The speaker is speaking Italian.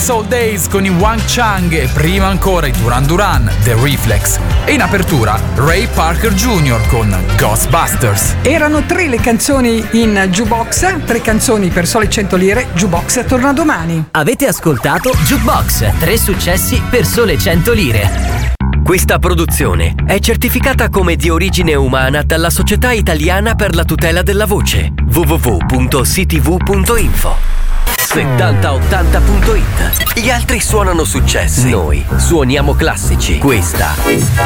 Soul Days con i Wang Chang e prima ancora i Duran Duran, The Reflex. E in apertura Ray Parker Jr. con Ghostbusters. Erano 3 le canzoni in Jukebox, 3 canzoni per sole 100 lire. Jukebox torna domani. Avete ascoltato Jukebox, 3 successi per sole 100 lire. Questa produzione è certificata come di origine umana dalla Società Italiana per la tutela della voce. www.ctv.info 7080.it. Gli altri suonano successi, noi suoniamo classici. Questa